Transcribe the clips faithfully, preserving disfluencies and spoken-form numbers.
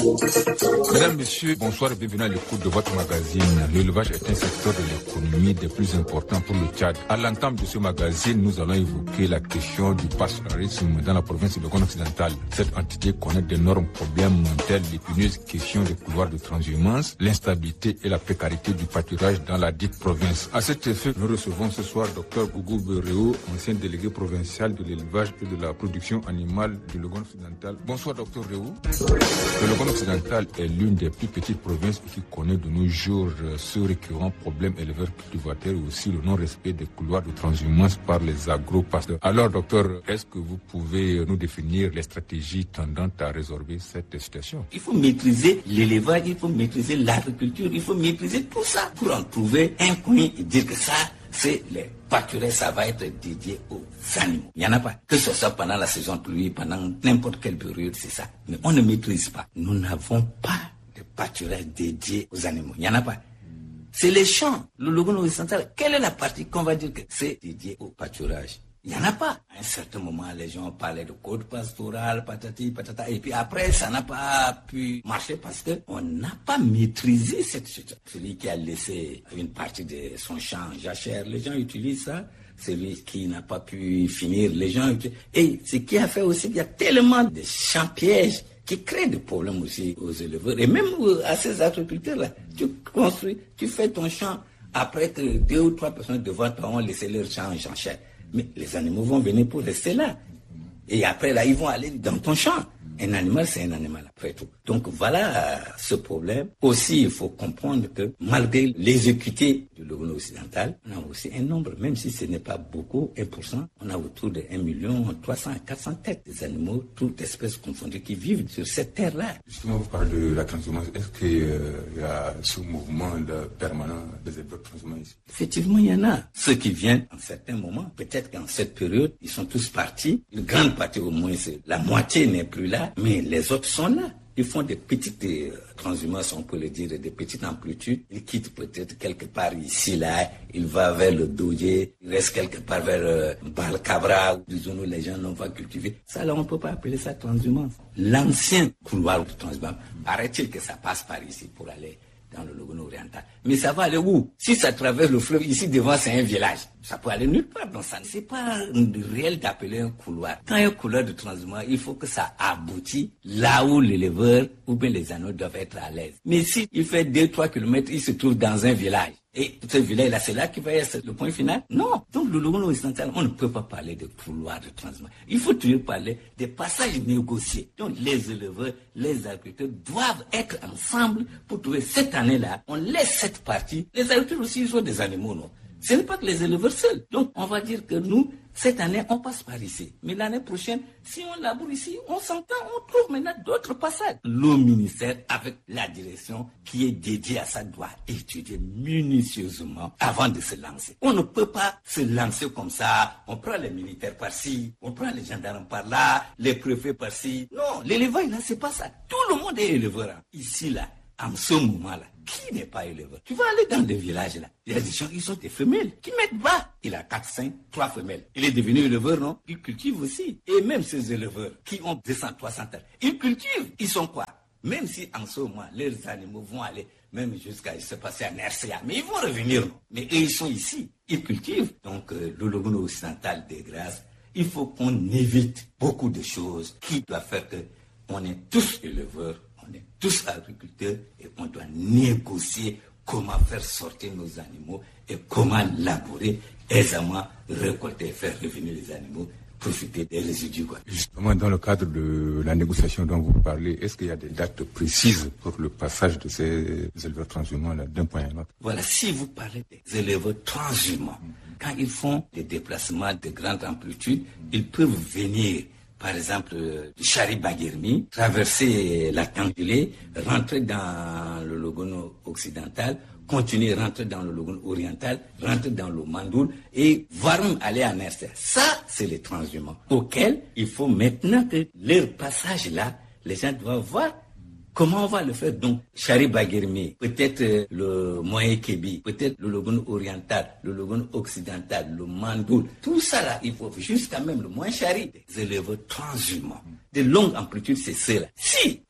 Mesdames, Messieurs, bonsoir et bienvenue à l'écoute de votre magazine. L'élevage est un secteur de l'économie des plus importants pour le Tchad. À l'entame de ce magazine, nous allons évoquer la question du pastoralisme dans la province de l'Ogon occidental. Cette entité connaît d'énormes problèmes tels l'épineuse question des couloirs de transhumance, l'instabilité et la précarité du pâturage dans la dite province. À cet effet, nous recevons ce soir Dr Gougou Beréo, ancien délégué provincial de l'élevage et de la production animale de l'Ogon occidental. Bonsoir Dr Réou. Le L'Ogon occidental est l'une des plus petites provinces qui connaît de nos jours ce récurrent problème éleveur-cultivateur et aussi le non-respect des couloirs de transhumance par les agro-pasteurs. Alors, docteur, est-ce que vous pouvez nous définir les stratégies tendant à résorber cette situation? Il faut maîtriser l'élevage, il faut maîtriser l'agriculture, il faut maîtriser tout ça pour en trouver un coin et dire que ça, c'est les pâturages, ça va être dédié aux animaux. Il n'y en a pas. Que ce soit pendant la saison de pluie, pendant n'importe quelle période, c'est ça. Mais on ne maîtrise pas. Nous n'avons pas de pâturage dédié aux animaux. Il n'y en a pas. C'est les champs. Le Logone occidental, quelle est la partie qu'on va dire que c'est dédié au pâturage? Il n'y en a pas. À un certain moment, les gens parlaient de code pastoral, patati, patata. Et puis après, ça n'a pas pu marcher parce qu'on n'a pas maîtrisé cette situation. Celui qui a laissé une partie de son champ en jachère, les gens utilisent ça. Celui qui n'a pas pu finir, les gens utilisent. Et ce qui a fait aussi qu'il y a tellement de champs pièges qui créent des problèmes aussi aux éleveurs. Et même à ces agriculteurs-là. Tu construis, tu fais ton champ après que deux ou trois personnes devant toi ont laissé leur champ en jachère. Mais les animaux vont venir pour rester là. Et après, là, ils vont aller dans ton champ. Un animal, c'est un animal, après tout. Donc, voilà euh, ce problème. Aussi, il faut comprendre que malgré les équités de l'Ogon occidental, on a aussi un nombre, même si ce n'est pas beaucoup, un pour cent, on a autour de un million trois cents à quatre cents têtes des animaux, toutes espèces confondues, qui vivent sur cette terre-là. Justement, vous parlez de la transhumance. Est-ce qu'il euh, y a ce mouvement de permanent des éleveurs transhumanistes ici? Effectivement, il y en a. Ceux qui viennent en certains moments, peut-être qu'en cette période, ils sont tous partis. Une grande partie, au moins, c'est la moitié n'est plus là. Mais les autres sont là. Ils font des petites euh, transhumances, on peut le dire, des petites amplitudes. Ils quittent peut-être quelque part ici, là. Ils vont vers le Dodje. Ils restent quelque part vers euh, Balkabra, ou des zones où les gens n'ont pas cultivé. Ça, là, on ne peut pas appeler ça transhumance. L'ancien couloir de transhumance, paraît-il que ça passe par ici pour aller dans le Logone oriental. Mais ça va aller où? Si ça traverse le fleuve, ici devant c'est un village. Ça peut aller nulle part dans ça. C'est pas réel d'appeler un couloir. Quand il y a un couloir de transhumance, il faut que ça aboutit là où l'éleveur ou bien les animaux doivent être à l'aise. Mais si il fait deux, trois kilomètres, il se trouve dans un village. Et ce village-là, c'est là qu'il va être le point final? Non. Donc, le Logone occidental, on ne peut pas parler de couloir de transhumance. Il faut toujours parler des passages négociés. Donc, les éleveurs, les agriculteurs doivent être ensemble pour trouver cette année-là. On laisse cette partie. Les agriculteurs aussi, ils ont des animaux, non? Ce n'est pas que les éleveurs seuls. Donc, on va dire que nous, cette année, on passe par ici. Mais l'année prochaine, si on laboure ici, on s'entend, on trouve maintenant d'autres passages. Le ministère, avec la direction qui est dédiée à ça, doit étudier minutieusement avant de se lancer. On ne peut pas se lancer comme ça. On prend les militaires par-ci, on prend les gendarmes par-là, les préfets par-ci. Non, l'élevage, là, c'est pas ça. Tout le monde est éleveur. Hein. Ici, là, en ce moment-là. Qui n'est pas éleveur? Tu vas aller dans des villages là. Il y a des gens, ils ont des femelles qui mettent bas. Il a quatre, cinq, trois femelles. Il est devenu éleveur, non? Il cultive aussi. Et même ces éleveurs qui ont deux cents, trois cents ans, ils cultivent. Ils sont quoi? Même si en ce moment, leurs animaux vont aller même jusqu'à se passer à R C A. Mais ils vont revenir, non? Mais eux, ils sont ici. Ils cultivent. Donc, euh, le Logone occidental des grâces, il faut qu'on évite beaucoup de choses qui doivent faire que on est tous éleveurs. On est tous agriculteurs et on doit négocier comment faire sortir nos animaux et comment labourer aisément, récolter, faire revenir les animaux, profiter des résidus. Quoi. Justement, dans le cadre de la négociation dont vous parlez, est-ce qu'il y a des dates précises pour le passage de ces éleveurs transhumants là, d'un point à un autre? Voilà, si vous parlez des éleveurs transhumants, quand ils font des déplacements de grande amplitude, ils peuvent venir par exemple, du Chari-Baguirmi, traverser la Tangulé, rentrer dans le Logone occidental, continuer, rentrer dans le Logone oriental, rentrer dans le Mandoul et voire même aller à Nersa. Ça, c'est les transhumants auxquels il faut maintenant que leur passage là, les gens doivent voir comment on va le faire. Donc, Chari-Baguirmi, peut-être euh, le Moyen-Kébi, peut-être le Logone oriental, le Logone occidental, le Mandoul, tout ça là, il faut jusqu'à même le Moyen-Chari, des éleveurs transhumants. De longue amplitude, c'est cela. Si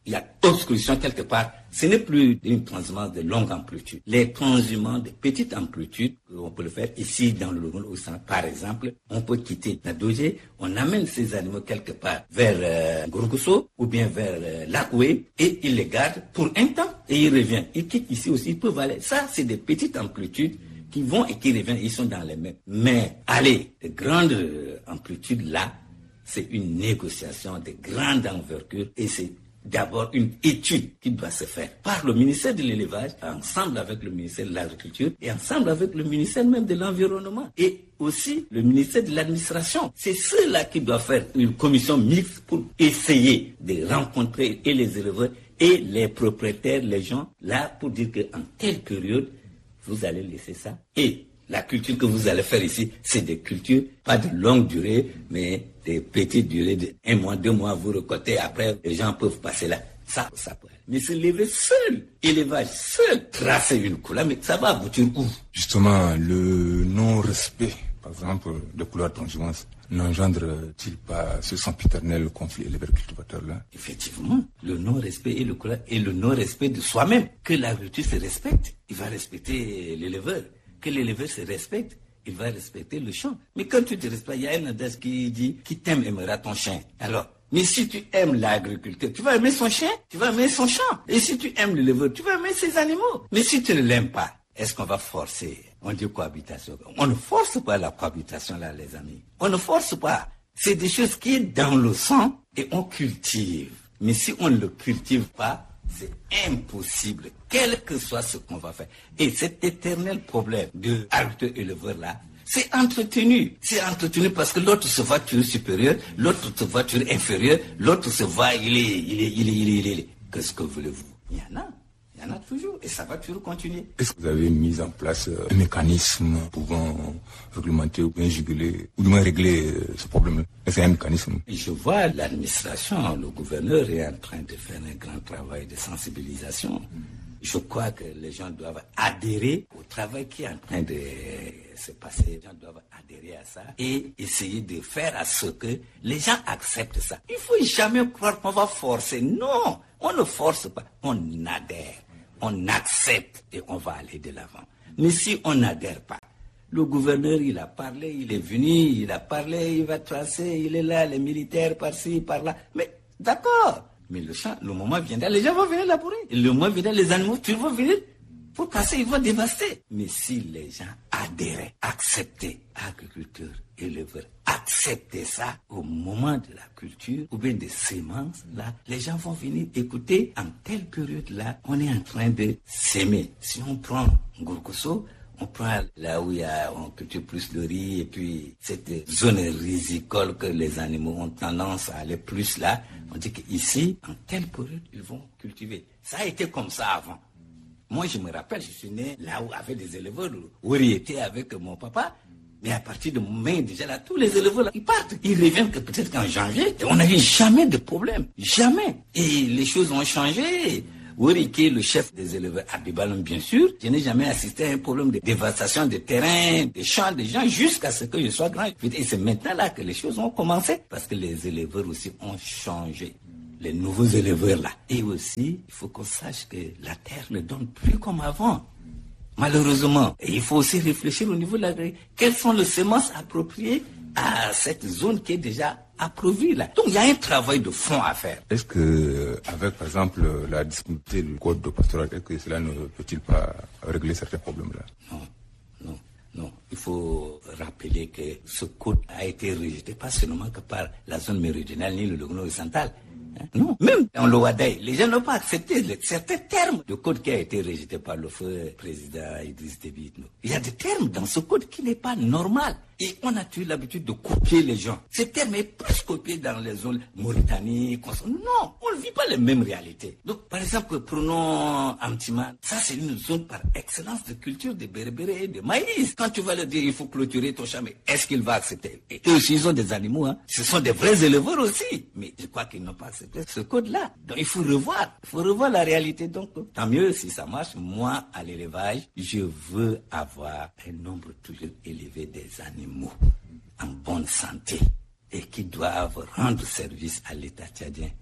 il y a obstruction quelque part. Ce n'est plus une transhumance de longue amplitude. Les transhumances de petite amplitude, on peut le faire ici dans le Logone au centre. Par exemple, on peut quitter Nadogé, on amène ces animaux quelque part vers euh, Gourgousso ou bien vers euh, Lakoué et ils les gardent pour un temps et ils reviennent. Ils quittent ici aussi, ils peuvent aller. Ça, c'est des petites amplitudes qui vont et qui reviennent, ils sont dans les mêmes. Mais allez, de grandes euh, amplitudes là, c'est une négociation de grande envergure et c'est d'abord une étude qui doit se faire par le ministère de l'élevage, ensemble avec le ministère de l'agriculture et ensemble avec le ministère même de l'environnement et aussi le ministère de l'administration. C'est ceux-là qui doivent faire une commission mixte pour essayer de rencontrer et les éleveurs et les propriétaires, les gens, là pour dire qu'en telle période, vous allez laisser ça. Et la culture que vous allez faire ici, c'est des cultures, pas de longue durée, mais des petites durées de un mois, deux mois, vous récoltez, après, les gens peuvent passer là. Ça, ça peut. Mais se lever seul, élevage seul, tracer une couleur, mais ça va aboutir où? Justement, le non-respect, par exemple, de couleurs transhumance, n'engendre-t-il pas ce sempiternel conflit éleveur-cultivateur-là? Effectivement, le non-respect et le couleur, et le non-respect de soi-même. Que l'agriculture se respecte, il va respecter l'éleveur. Que l'éleveur se respecte, il va respecter le champ. Mais quand tu te respectes, il y a un adage qui dit « Qui t'aime aimera ton chien ». Alors, mais si tu aimes l'agriculteur, tu vas aimer son chien, tu vas aimer son champ. Et si tu aimes l'éleveur, tu vas aimer ses animaux. Mais si tu ne l'aimes pas, est-ce qu'on va forcer? On dit cohabitation. On ne force pas la cohabitation là, les amis. On ne force pas. C'est des choses qui sont dans le sang et on cultive. Mais si on ne le cultive pas, c'est impossible, quel que soit ce qu'on va faire. Et cet éternel problème de agriculteur-éleveur là, c'est entretenu. C'est entretenu parce que l'autre se voit tuer supérieur, l'autre se voit tuer inférieur, l'autre se voit, il est, il est, il est, il est, il est. Qu'est-ce que voulez-vous? Il y en a. Il y en a toujours et ça va toujours continuer. Est-ce que vous avez mis en place un mécanisme pouvant réglementer ou bien juguler ou du moins régler ce problème-là? Est-ce qu'il y a un mécanisme? Je vois l'administration, le gouverneur est en train de faire un grand travail de sensibilisation. Je crois que les gens doivent adhérer au travail qui est en train de se passer. Les gens doivent adhérer à ça et essayer de faire à ce que les gens acceptent ça. Il ne faut jamais croire qu'on va forcer. Non, on ne force pas, on adhère. On accepte et on va aller de l'avant. Mais si on n'adhère pas, le gouverneur, il a parlé, il est venu, il a parlé, il va tracer, il est là, les militaires par-ci, par-là. Mais d'accord, mais le champ, le moment viendra, les gens vont venir labourer. Et le moment viendra, les animaux, tu vont venir pour passer, ils vont dévaster. Mais si les gens adhéraient, acceptaient, agriculteurs, éleveurs, accepter ça au moment de la culture ou bien des semences, là, les gens vont venir écouter. En telle période-là, on est en train de s'aimer. Si on prend Gourgousso, on prend là où il y a, on cultive plus le riz et puis cette zone risicole que les animaux ont tendance à aller plus là, on dit qu'ici, en telle période, ils vont cultiver. Ça a été comme ça avant. Moi, je me rappelle, je suis né là où avait des éleveurs, où il était avec mon papa. Mais à partir de mai, déjà là, tous les éleveurs, là, ils partent. Ils reviennent que peut-être qu'en janvier, on n'avait jamais de problème. Jamais. Et les choses ont changé. Wori, qui est le chef des éleveurs à Bibalon, bien sûr, je n'ai jamais assisté à un problème de dévastation de terrain, des champs des gens, jusqu'à ce que je sois grand. Et c'est maintenant là que les choses ont commencé. Parce que les éleveurs aussi ont changé. Les nouveaux éleveurs là. Et aussi, il faut qu'on sache que la terre ne donne plus comme avant. Malheureusement, et il faut aussi réfléchir au niveau de l'agriculture. Quelles sont les semences appropriées à cette zone qui est déjà approuvée là? Donc il y a un travail de fond à faire. Est-ce que, avec par exemple la disponibilité du code de pastoral, est-ce que cela ne peut-il pas régler certains problèmes-là? Non, non, non. Il faut rappeler que ce code a été rejeté pas seulement que par la zone méridionale ni le Logone occidental. Non, même dans le Wadaï, les gens n'ont pas accepté les, certains termes du code qui a été rejeté par le feu président Idriss Déby Itno. Il y a des termes dans ce code qui n'est pas normal. Et on a eu l'habitude de copier les gens. Ces termes est plus copié dans les zones Mauritanie, non, on ne vit pas les mêmes réalités. Donc, par exemple, prenons Amtiman. Ça, c'est une zone par excellence de culture de berbéré et de maïs. Quand tu vas leur dire, il faut clôturer ton champ, mais est-ce qu'il va accepter? Et eux aussi, ils ont des animaux, hein. Ce sont des vrais éleveurs aussi. Mais je crois qu'ils n'ont pas accepté ce code-là. Donc, il faut revoir. Il faut revoir la réalité. Donc, tant mieux si ça marche. Moi, à l'élevage, je veux avoir un nombre toujours élevé des animaux en bonne santé et qui doivent rendre service à l'État tchadien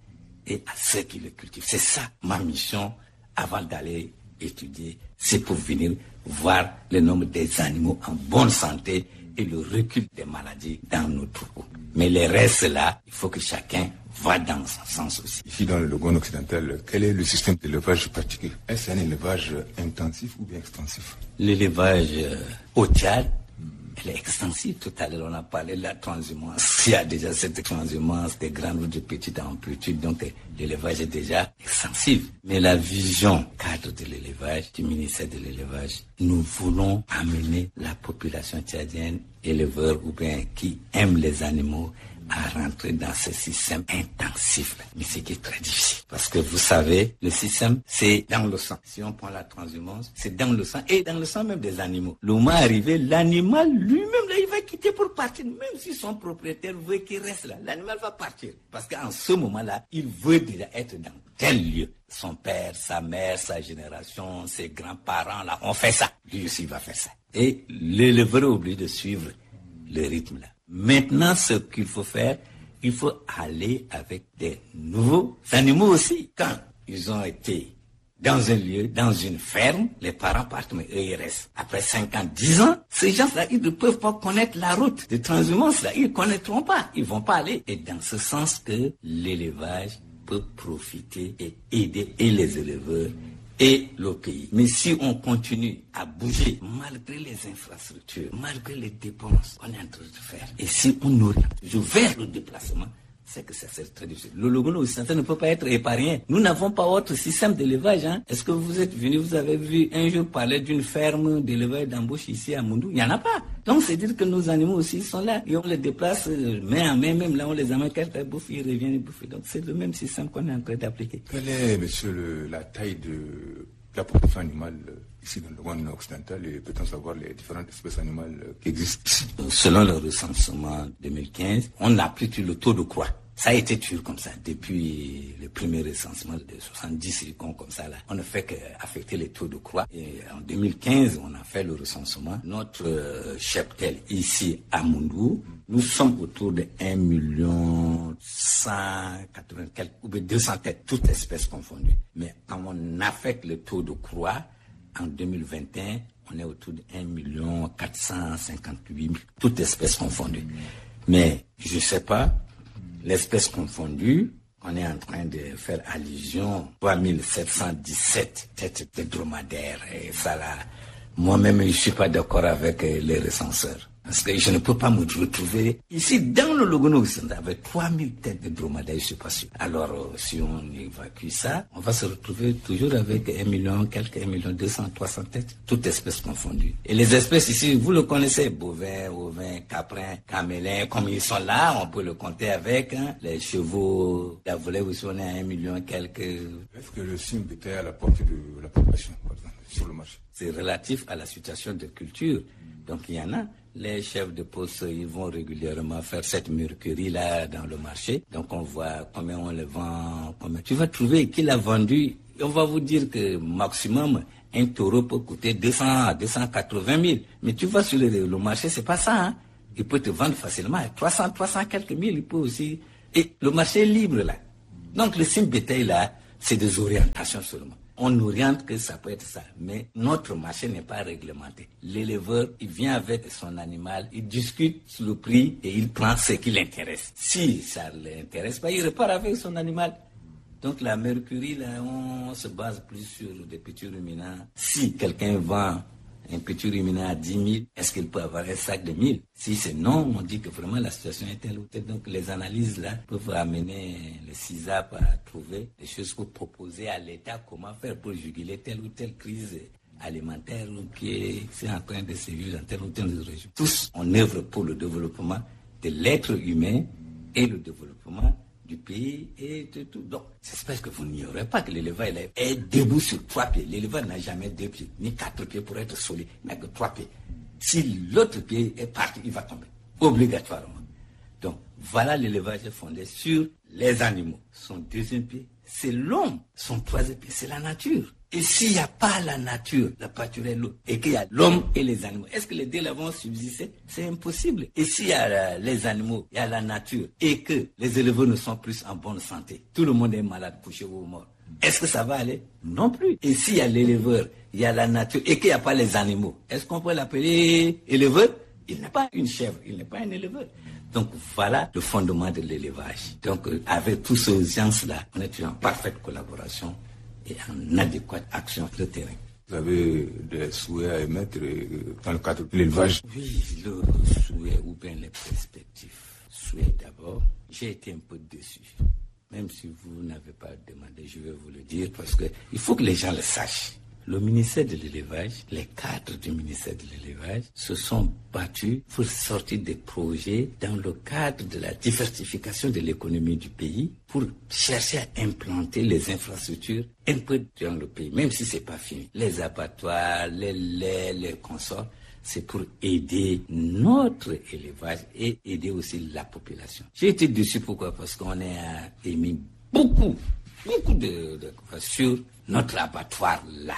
et à ceux qui le cultivent. C'est ça ma mission avant d'aller étudier. C'est pour venir voir le nombre des animaux en bonne santé et le recul des maladies dans nos troupeaux. Mais les restes là, il faut que chacun va dans son sens aussi. Ici dans le Logone occidental, quel est le système d'élevage pratiqué? Est-ce un élevage intensif ou bien extensif? L'élevage euh, au Tchad, elle est extensive. Tout à l'heure, on a parlé de la transhumance. Il y a déjà cette transhumance des grandes routes de petite amplitude, donc l'élevage est déjà extensif. Mais la vision cadre de l'élevage, du ministère de l'élevage, nous voulons amener la population tchadienne, éleveurs ou bien qui aiment les animaux, à rentrer dans ce système intensif. Mais c'est qui est très difficile. Parce que vous savez, le système, c'est dans le sang. Si on prend la transhumance, c'est dans le sang et dans le sang même des animaux. Le moment arrivé, l'animal lui-même, là, il va quitter pour partir. Même si son propriétaire veut qu'il reste là, l'animal va partir. Parce qu'en ce moment-là, il veut déjà être dans tel lieu. Son père, sa mère, sa génération, ses grands-parents, là, on fait ça. Lui aussi, il va faire ça. Et l'éleveur est obligé de suivre le rythme là. Maintenant, ce qu'il faut faire, il faut aller avec des nouveaux animaux aussi. Quand ils ont été dans un lieu, dans une ferme, les parents partent, mais eux, ils restent. Après cinq ans, dix ans, ces gens-là, ils ne peuvent pas connaître la route de transhumance, là. Ils ne connaîtront pas. Ils vont pas aller. Et dans ce sens que l'élevage peut profiter et aider et les éleveurs et le pays. Mais si on continue à bouger, malgré les infrastructures, malgré les dépenses qu'on est en train de faire, et si on oriente toujours vers le déplacement, c'est que ça c'est très difficile. Le Logone occidental ne peut pas être épargné. Nous n'avons pas autre système d'élevage. Hein. Est-ce que vous êtes venu, vous avez vu un jour parler d'une ferme d'élevage d'embauche ici à Moundou? Il n'y en a pas. Donc c'est dire que nos animaux aussi sont là et on les déplace main en main, même là on les amène quelqu'un bouffe, ils reviennent et bouffent. Donc c'est le même système qu'on est en train d'appliquer. Quelle est, monsieur, le, la taille de la population animale ici dans le Logone occidental et peut-on savoir les différentes espèces animales qui existent ici? Selon le recensement deux mille quinze, on n'a plus que le taux de croix. Ça a été toujours comme ça depuis le premier recensement de soixante-dix comme ça là. On ne fait qu'affecter les taux de croix. Et en deux mille quinze, on a fait le recensement. Notre euh, cheptel ici à Moundou, nous sommes autour de un million cent quatre-vingts quelques, ou bien deux cents têtes, toutes espèces confondues. Mais quand on affecte le taux de croix, en deux mille vingt et un, on est autour de un million quatre cent cinquante-huit mille, toutes espèces confondues. Mais je ne sais pas, l'espèce confondue, on est en train de faire allusion trois mille sept cent dix-sept têtes de dromadaires. Et ça là, moi-même, je ne suis pas d'accord avec les recenseurs. Parce que je ne peux pas me retrouver ici dans le Logone occidental avec trois mille têtes de dromadaires, je ne suis pas sûr. Alors, euh, si on évacue ça, on va se retrouver toujours avec un million, quelques un million deux cent, trois cents têtes, toutes espèces confondues. Et les espèces ici, vous le connaissez, bovins, ovins, caprins, camélins, comme ils sont là, on peut le compter avec, hein, les chevaux, la volaille aussi, on est à un million, quelques... Est-ce que le signe était à la portée de la population, par exemple, sur le marché? C'est relatif à la situation de culture. Donc, il y en a. Les chefs de poste, ils vont régulièrement faire cette mercurie-là dans le marché. Donc, on voit combien on le vend. Combien... Tu vas trouver qu'il a vendu. On va vous dire que maximum, un taureau peut coûter deux cents à deux cent quatre-vingt mille. Mais tu vas sur le, le marché, c'est pas ça. Hein. Il peut te vendre facilement à trois cents, trois cents quelques mille. Il peut aussi. Et le marché est libre, là. Donc, le signe bétail, là, c'est des orientations seulement. On oriente que ça peut être ça, mais notre marché n'est pas réglementé. L'éleveur, il vient avec son animal, il discute sur le prix et il prend ce qui l'intéresse. Si ça ne l'intéresse pas, il repart avec son animal. Donc la mercurie, là, on se base plus sur des petits ruminants. Si quelqu'un vend un petit ruminant à dix mille, est-ce qu'il peut avoir un sac de mille? Si c'est non, on dit que vraiment la situation est telle ou telle. Donc les analyses là peuvent amener les C I S A P à trouver des choses pour proposer à l'État comment faire pour juguler telle ou telle crise alimentaire qui est en train de se vivre dans telle ou telle région. Tous, on œuvre pour le développement de l'être humain et le développement du pays et de tout. Donc, j'espère que vous n'ignorez pas que l'éleveur est debout sur trois pieds. L'éleveur n'a jamais deux pieds, ni quatre pieds pour être solide, il n'a que trois pieds. Si l'autre pied est parti, il va tomber, obligatoirement. Donc, voilà l'élevage fondé sur les animaux. Son deuxième pied, c'est l'homme. Son troisième pays, c'est la nature. Et s'il n'y a pas la nature, la pâturage, l'eau, et qu'il y a l'homme et les animaux, est-ce que les deux là vont subsister? C'est impossible. Et s'il y a les animaux, il y a la nature, et que les éleveurs ne sont plus en bonne santé, tout le monde est malade, couché ou mort, est-ce que ça va aller? Non plus. Et s'il y a l'éleveur, il y a la nature, et qu'il n'y a pas les animaux, est-ce qu'on peut l'appeler éleveur? Il n'est pas une chèvre, il n'est pas un éleveur. Donc voilà le fondement de l'élevage. Donc avec tous ces gens-là, on est en parfaite collaboration et en adéquate action sur le terrain. Vous avez des souhaits à émettre dans le cadre de l'élevage? Oui, le souhait ou bien les perspectives. Souhait d'abord, j'ai été un peu déçu. Même si vous n'avez pas demandé, je vais vous le dire parce qu'il faut que les gens le sachent. Le ministère de l'élevage, les cadres du ministère de l'élevage se sont battus pour sortir des projets dans le cadre de la diversification de l'économie du pays pour chercher à implanter les infrastructures un peu dans le pays, même si c'est pas fini. Les abattoirs, les laits, les consorts, c'est pour aider notre élevage et aider aussi la population. J'ai été déçu, pourquoi? Parce qu'on a émis beaucoup, beaucoup de, de sur notre abattoir là.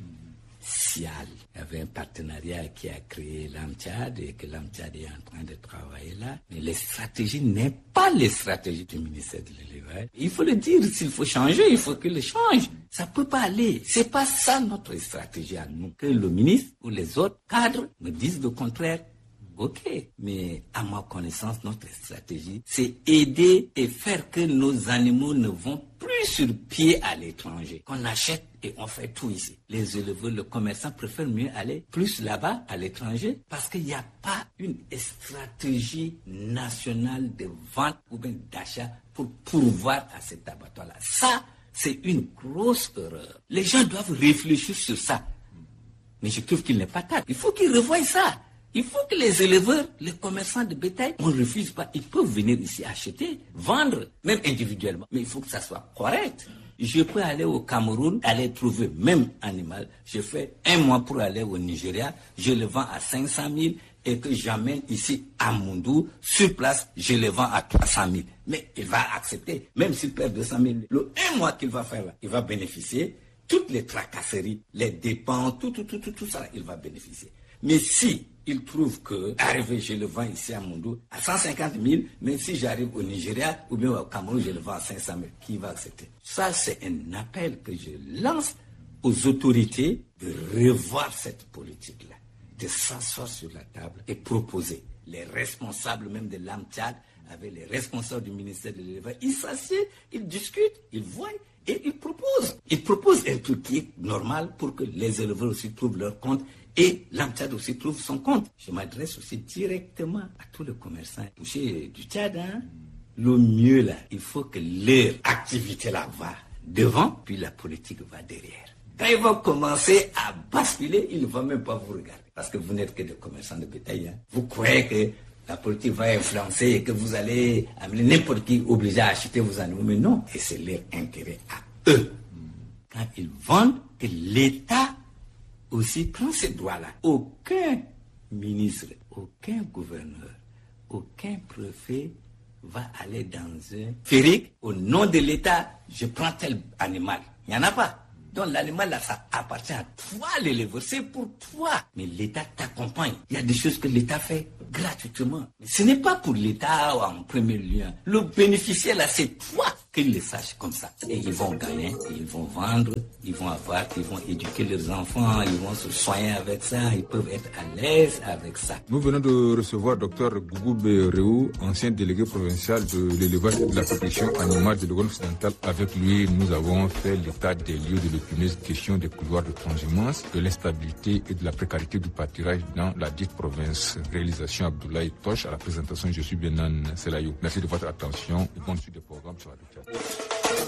Sial. Il y avait un partenariat qui a créé l'AMTIAD et que l'AMTIAD est en train de travailler là. Mais les stratégies n'est pas les stratégies du ministère de l'élevage. Il faut le dire, s'il faut changer, il faut qu'il le change. Ça peut pas aller. C'est pas ça notre stratégie à nous. Que le ministre ou les autres cadres me disent le contraire. Ok, mais à ma connaissance, notre stratégie, c'est aider et faire que nos animaux ne vont plus sur pied à l'étranger. Qu'on achète et on fait tout ici. Les éleveurs, le commerçant préfèrent mieux aller plus là-bas, à l'étranger, parce qu'il n'y a pas une stratégie nationale de vente ou bien d'achat pour pourvoir à cet abattoir-là. Ça, c'est une grosse erreur. Les gens doivent réfléchir sur ça. Mais je trouve qu'il n'est pas tard. Il faut qu'ils revoient ça. Il faut que les éleveurs, les commerçants de bétail, on ne refuse pas. Ils peuvent venir ici acheter, vendre, même individuellement. Mais il faut que ça soit correct. Je peux aller au Cameroun, aller trouver même animal. Je fais un mois pour aller au Nigeria, je le vends à cinq cent mille et que j'amène ici à Moundou, sur place, je le vends à trois cent mille. Mais il va accepter, même s'il perd deux cent mille. Le un mois qu'il va faire là, il va bénéficier. Toutes les tracasseries, les dépenses, tout, tout, tout, tout, tout ça, il va bénéficier. Mais si il trouve que, arrivé, je le vends ici à Moundou à cent cinquante mille, mais si j'arrive au Nigeria ou bien au Cameroun, je le vends à cinq cent mille, qui va accepter? Ça, c'est un appel que je lance aux autorités de revoir cette politique-là, de s'asseoir sur la table et proposer. Les responsables même de l'AMTIAD, avec les responsables du ministère de l'élevage, ils s'assiedent, ils discutent, ils voient et ils proposent. Ils proposent un truc qui est normal pour que les éleveurs aussi trouvent leur compte et l'AMTIAD aussi trouve son compte. Je m'adresse aussi directement à tous les commerçants touchés du Tchad. Hein? Le mieux là, il faut que leur activité là va devant, puis la politique va derrière. Quand ils vont commencer à basculer, ils ne vont même pas vous regarder. Parce que vous n'êtes que des commerçants de bétail. Hein? Vous croyez que la politique va influencer et que vous allez amener n'importe qui obligé à acheter vos animaux. Mais non, et c'est leur intérêt à eux. Quand ils vendent, que l'État aussi prend ces droits-là. Aucun ministre, aucun gouverneur, aucun préfet va aller dans un férique au nom de l'État, je prends tel animal. Il n'y en a pas. Donc l'animal là, ça appartient à toi l'éleveur, c'est pour toi. Mais l'État t'accompagne. Il y a des choses que l'État fait gratuitement. Mais ce n'est pas pour l'État en premier lieu. Le bénéficiaire là, c'est toi qu'ils le sachent comme ça. Et ils vont gagner, ils vont vendre, ils vont avoir, ils vont éduquer leurs enfants, ils vont se soigner avec ça, ils peuvent être à l'aise avec ça. Nous venons de recevoir Dr Gougoubé Réou, ancien délégué provincial de l'élevage et de la protection animale de l'Ogon occidental. Avec lui, nous avons fait l'état des lieux de l'épineuse question des couloirs de transhumance, de l'instabilité et de la précarité du pâturage dans la dite province. Réalisation Abdoulaye Toche, à la présentation, je suis Benan Selayou. Merci de votre attention et bonne suite des programmes sur la